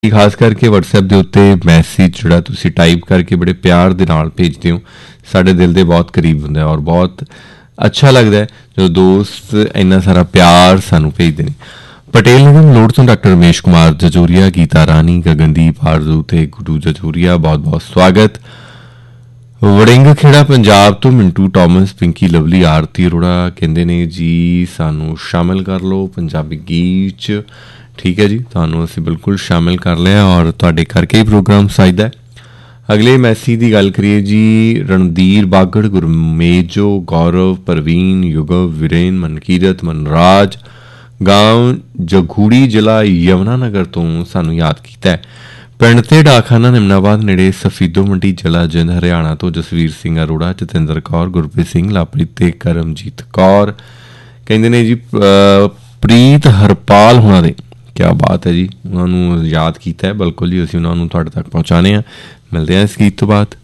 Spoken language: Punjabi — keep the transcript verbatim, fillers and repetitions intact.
ਖਾਸ ਕਰਕੇ WhatsApp ਦੇ ਉੱਤੇ ਮੈਸੇਜ ਜਿਹੜਾ ਤੁਸੀਂ ਟਾਈਪ ਕਰਕੇ ਬੜੇ ਪਿਆਰ ਦੇ ਨਾਲ ਭੇਜਦੇ ਹੋ, ਸਾਡੇ ਦਿਲ ਦੇ ਬਹੁਤ ਕਰੀਬ ਹੁੰਦਾ ਔਰ ਬਹੁਤ ਅੱਛਾ ਲੱਗਦਾ ਹੈ ਜਦੋਂ ਦੋਸਤ ਇੰਨਾ ਸਾਰਾ ਪਿਆਰ ਸਾਨੂੰ ਭੇਜਦੇ ਨੇ। ਪਟੇਲ ਨਗਰ ਮਲੋਟ ਤੋਂ ਡਾਕਟਰ ਰਮੇਸ਼ ਕੁਮਾਰ ਜਜੂਰੀਆ, ਗੀਤਾ ਰਾਣੀ, ਗਗਨਦੀਪ ਆਰਜ਼ੂ ਤੇ ਗੁਰੂ ਜਜੂਰੀਆ, ਬਹੁਤ ਬਹੁਤ ਸਵਾਗਤ। ਵੜਿੰਗ ਖੇੜਾ ਪੰਜਾਬ ਤੋਂ ਮਿੰਟੂ ਟੋਮਸ, ਪਿੰਕੀ ਲਵਲੀ, ਆਰਤੀ ਅਰੋੜਾ ਕਹਿੰਦੇ ਨੇ ਜੀ ਸਾਨੂੰ ਸ਼ਾਮਿਲ ਕਰ ਲਓ ਪੰਜਾਬੀ ਗੀਤ 'ਚ। ਠੀਕ ਹੈ ਜੀ, ਤੁਹਾਨੂੰ ਅਸੀਂ ਬਿਲਕੁਲ ਸ਼ਾਮਿਲ ਕਰ ਲਿਆ ਔਰ ਤੁਹਾਡੇ ਕਰਕੇ ਹੀ ਪ੍ਰੋਗਰਾਮ ਸਜਦਾ ਹੈ। ਅਗਲੇ ਮੈਸੇਜ ਦੀ ਗੱਲ ਕਰੀਏ ਜੀ, ਰਣਧੀਰ ਬਾਗੜ, ਗੁਰਮੇਜੋ, ਗੌਰਵ, ਪ੍ਰਵੀਨ, ਯੁਗਵ, ਵੀਰੇਨ, ਮਨਕੀਰਤ, ਮਨਰਾਜ, ਗਾਂਵ ਜਗੂੜੀ, ਜ਼ਿਲ੍ਹਾ ਯਮੁਨਾ ਨਗਰ ਤੋਂ ਸਾਨੂੰ ਯਾਦ ਕੀਤਾ ਹੈ। ਪਿੰਡ ਤੇ ਡਾਕਖਾਨਾ ਨਿਮਨਾਬਾਦ ਨੇੜੇ ਸਫੀਦੋ ਮੰਡੀ, ਜ਼ਿਲ੍ਹਾ ਜਿੰਦ, ਹਰਿਆਣਾ ਤੋਂ ਜਸਵੀਰ ਸਿੰਘ ਅਰੋੜਾ, ਜਤਿੰਦਰ ਕੌਰ, ਗੁਰਪ੍ਰੀਤ ਸਿੰਘ, ਲਾਪ੍ਰੀਤ ਤੇ ਕਰਮਜੀਤ ਕੌਰ ਕਹਿੰਦੇ ਨੇ ਜੀ ਪ੍ਰੀਤ ਹਰਪਾਲ ਹੋਣਾ ਦੇ, ਕਿਆ ਬਾਤ ਹੈ ਜੀ, ਉਹਨਾਂ ਨੂੰ ਯਾਦ ਕੀਤਾ ਹੈ। ਬਿਲਕੁਲ ਜੀ, ਅਸੀਂ ਉਹਨਾਂ ਨੂੰ ਤੁਹਾਡੇ ਤੱਕ ਪਹੁੰਚਾਉਂਦੇ ਹਾਂ। ਮਿਲਦੇ ਹਾਂ ਇਸ ਗੀਤ ਤੋਂ ਬਾਅਦ।